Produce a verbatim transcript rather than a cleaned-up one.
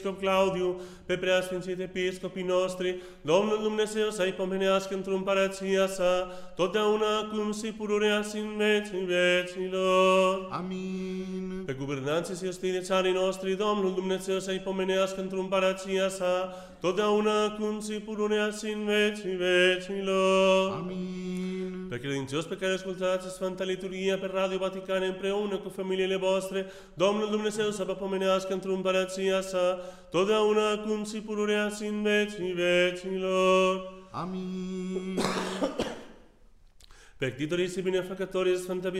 Claudiu, pe preasfințite episcopii noștri, Domnul Dumnezeu să-i pomenească într-o împărăția sa, totdeauna acum și pururea și în vecii vecilor. Amin. Pe guvernanții și oștirii țarii noștri, Domnul Dumnezeu să-i pomenească într-o împărăția sa, totdeauna acum și pururea și în vecii vecilor. Amin. Pe credincioși pe care ascultați Sfânta Liturghia pe Radio Vaticane împreună cu familiile voastre, Domnul Dumnezeu să vă pomenească într-o împărăția sa, totdeauna acum și pururea și în vecii vecilor. Amin. Pe ctitorii și binefăcătorii Sfântă